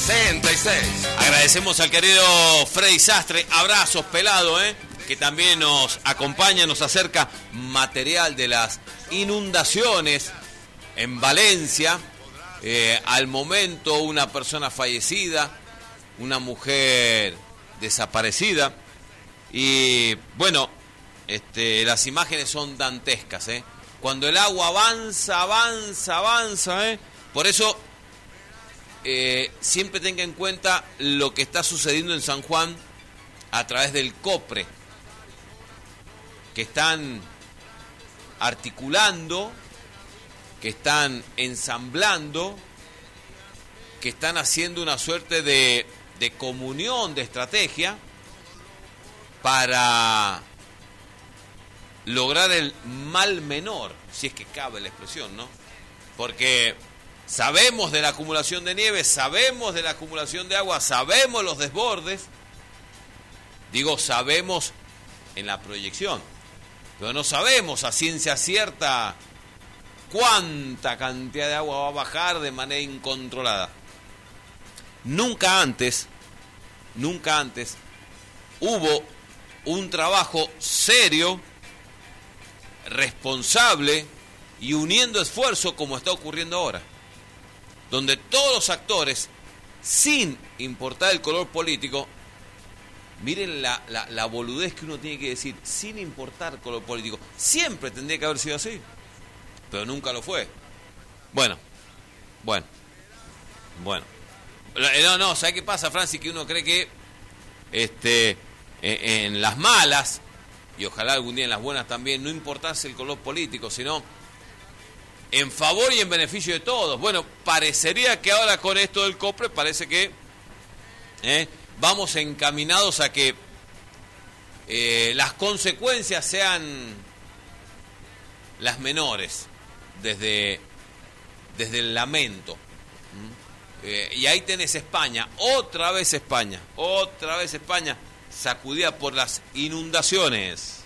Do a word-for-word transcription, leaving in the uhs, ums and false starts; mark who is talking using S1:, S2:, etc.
S1: sesenta y seis.
S2: Agradecemos al querido Freddy Sastre, abrazos pelado, ¿eh? que también nos acompaña, nos acerca material de las inundaciones en Valencia. Eh, al momento una persona fallecida, una mujer desaparecida y bueno, este, las imágenes son dantescas, ¿eh? Cuando el agua avanza, avanza, avanza, ¿eh? Por eso eh, siempre tenga en cuenta lo que está sucediendo en San Juan a través del COPRE, que están articulando, que están ensamblando, que están haciendo una suerte de, de comunión, de estrategia para lograr el mal menor, si es que cabe la expresión, ¿no? Porque sabemos de la acumulación de nieve, sabemos de la acumulación de agua, sabemos los desbordes, digo sabemos en la proyección, pero no sabemos a ciencia cierta cuánta cantidad de agua va a bajar de manera incontrolada. Nunca antes, nunca antes hubo un trabajo serio, responsable y uniendo esfuerzo como está ocurriendo ahora, donde todos los actores, sin importar el color político, miren la, la, la boludez que uno tiene que decir, sin importar color político, siempre tendría que haber sido así, pero nunca lo fue. Bueno, bueno, bueno. No, no, ¿sabes qué pasa, Francis? Que uno cree que este, en, en las malas, y ojalá algún día en las buenas también, no importase el color político, sino en favor y en beneficio de todos. Bueno, parecería que ahora con esto del COPRE, parece que eh, vamos encaminados a que eh, las consecuencias sean las menores, desde, desde el lamento. ¿Mm? Eh, y ahí tenés España, otra vez España, otra vez España, sacudida por las inundaciones.